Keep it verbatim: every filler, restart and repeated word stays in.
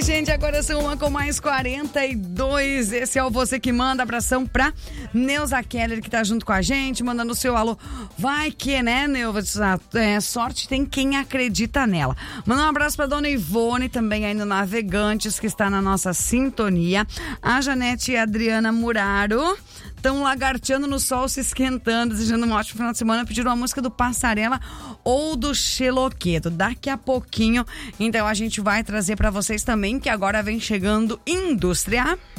gente, agora são uma com mais quarenta e dois. Esse é o Você Que Manda. Abração pra Neuza Keller, que tá junto com a gente, mandando o seu alô. Vai que, né, Neuza? É, sorte tem quem acredita nela. Manda um abraço pra dona Ivone, também aí no Navegantes, que está na nossa sintonia. A Janete e a Adriana Muraro estão lagarteando no sol, se esquentando, desejando um ótimo final de semana. Pediram uma música do Passarela ou do Xeloqueto. Daqui a pouquinho, então, a gente vai trazer pra vocês também, que agora vem chegando Indústria.